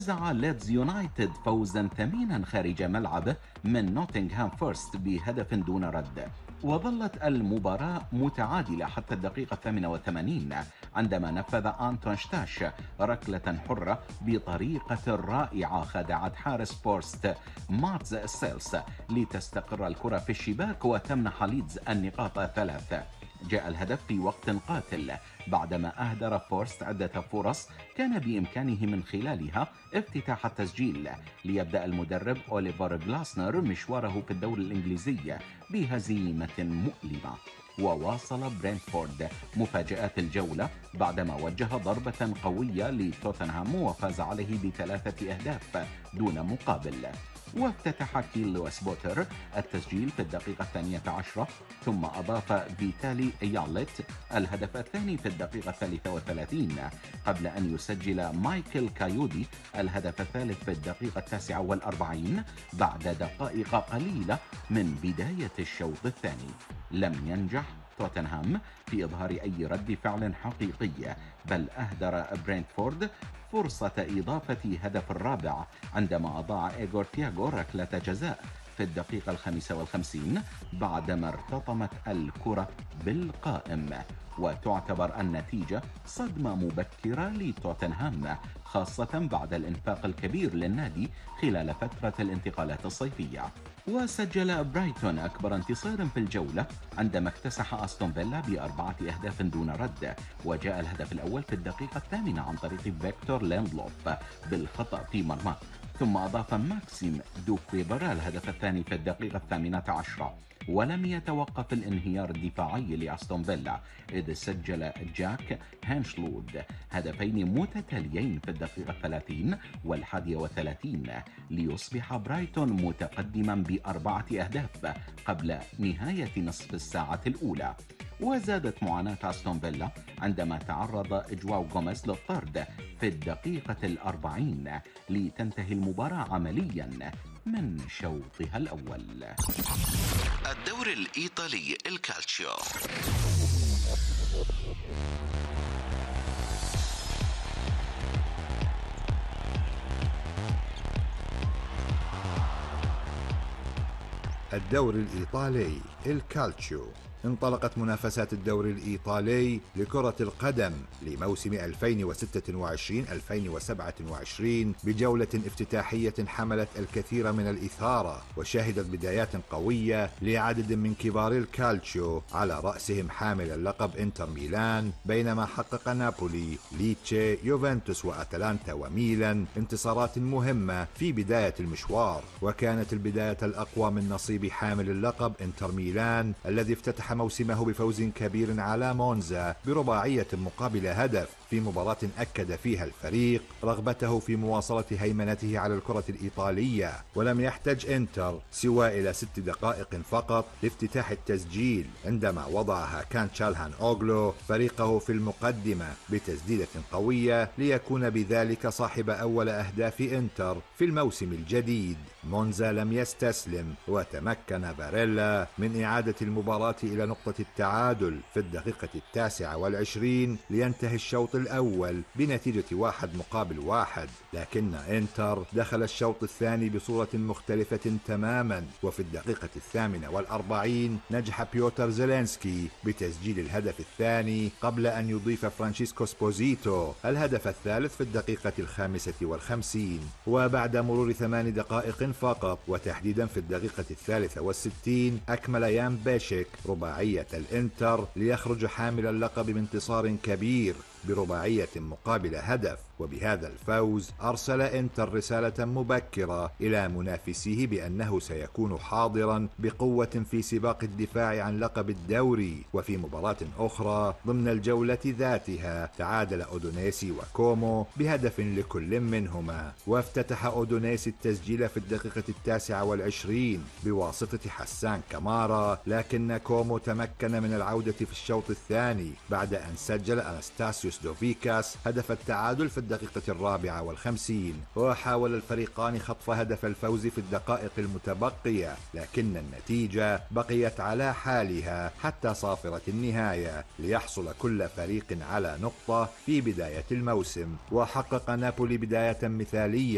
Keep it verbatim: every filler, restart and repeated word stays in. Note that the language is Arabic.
نزع ليدز يونايتد فوزا ثمينا خارج ملعبه من نوتنغهام فورست بهدف دون رد. وظلت المباراة متعادلة حتى الدقيقة الثامنة والثمانين عندما نفذ أنتون شتاش ركلة حرة بطريقة رائعة خدعت حارس فورست ماتز سيلس لتستقر الكرة في الشباك وتمنح ليدز النقاط الثلاث. جاء الهدف في وقت قاتل بعدما أهدر فورست عدة فرص كان بإمكانه من خلالها افتتاح التسجيل، ليبدأ المدرب أوليفر غلاسنر مشواره في الدوري الإنجليزي بهزيمة مؤلمة. وواصل برينتفورد مفاجآت الجولة بعدما وجه ضربة قوية لتوتنهام وفاز عليه بثلاثة أهداف دون مقابل. وافتتح كيل لويس بوتر التسجيل في الدقيقة الثانية عشرة، ثم أضاف فيتالي ياليت الهدف الثاني في الدقيقة الثالثة والثلاثين قبل أن يسجل مايكل كايودي الهدف الثالث في الدقيقة التاسعة والأربعين بعد دقائق قليلة من بداية الشوط الثاني. لم ينجح توتنهام في إظهار أي رد فعل حقيقي، بل أهدر برينتفورد فرصة إضافة هدف الرابع عندما أضاع إيغور تياغو ركلة جزاء في الدقيقة الخامسة والخمسين بعدما ارتطمت الكرة بالقائم. وتعتبر النتيجة صدمة مبكرة لتوتنهام، خاصة بعد الإنفاق الكبير للنادي خلال فترة الانتقالات الصيفية. وسجل برايتون أكبر انتصار في الجولة عندما اكتسح أستون فيلا بأربعة أهداف دون رد، وجاء الهدف الأول في الدقيقة الثامنة عن طريق فيكتور ليندلوف بالخطأ في مرماه، ثم أضاف ماكسيم دوكويبر الهدف الثاني في الدقيقة الثامنة عشرة. ولم يتوقف الانهيار الدفاعي لأستون فيلا إذ سجل جاك هانشلود هدفين متتاليين في الدقيقة الثلاثين والحادية والثلاثين ليصبح برايتون متقدما بأربعة أهداف قبل نهاية نصف الساعة الأولى. وزادت معاناة أستون فيلا عندما تعرض جواو غوميز للطرد في الدقيقة الأربعين لتنتهي المباراة عمليا من شوطها الأول. الدوري الإيطالي الكالتشيو. الدوري الإيطالي الكالتشيو. انطلقت منافسات الدوري الإيطالي لكرة القدم لموسم ألفين وستة وعشرين ألفين وسبعة وعشرين بجولة افتتاحية حملت الكثير من الإثارة وشهدت بدايات قوية لعدد من كبار الكالتشيو على رأسهم حامل اللقب انتر ميلان، بينما حقق نابولي، ليتشي، يوفنتوس وأتلانتا وميلان انتصارات مهمة في بداية المشوار. وكانت البداية الأقوى من نصيب حامل اللقب انتر ميلان الذي افتتح موسمه بفوز كبير على مونزا برباعية مقابل هدف في مباراة أكد فيها الفريق رغبته في مواصلة هيمنته على الكرة الإيطالية. ولم يحتج انتر سوى إلى ست دقائق فقط لافتتاح التسجيل عندما وضعها كان تشالهان أوغلو فريقه في المقدمة بتسديدة قوية ليكون بذلك صاحب أول أهداف انتر في الموسم الجديد. مونزا لم يستسلم وتمكن باريلا من إعادة المباراة إلى نقطة التعادل في الدقيقة التاسعة والعشرين لينتهي الشوط الأول بنتيجة واحد مقابل واحد. لكن انتر دخل الشوط الثاني بصورة مختلفة تماما، وفي الدقيقة الثامنة والأربعين نجح بيوتر زيلينسكي بتسجيل الهدف الثاني قبل أن يضيف فرانشيسكو سبوزيتو الهدف الثالث في الدقيقة الخامسة والخمسين. وبعد مرور ثمان دقائق فقط وتحديدا في الدقيقة الثالثة والستين أكمل يان بيشيك رباعية الانتر ليخرج حامل اللقب بانتصار كبير برباعية مقابل هدف. وبهذا الفوز أرسل انتر رسالة مبكرة إلى منافسيه بأنه سيكون حاضرا بقوة في سباق الدفاع عن لقب الدوري. وفي مباراة أخرى ضمن الجولة ذاتها تعادل أودونيسي وكومو بهدف لكل منهما، وافتتح أودونيسي التسجيل في الدقيقة التاسعة والعشرين بواسطة حسان كامارا، لكن كومو تمكن من العودة في الشوط الثاني بعد أن سجل أناستاسيوس دوفيكاس هدف التعادل في الدقيقة الرابعة والخمسين. وحاول الفريقان خطف هدف الفوز في الدقائق المتبقية، لكن النتيجة بقيت على حالها حتى صافرة النهاية ليحصل كل فريق على نقطة في بداية الموسم. وحقق نابولي بداية مثالية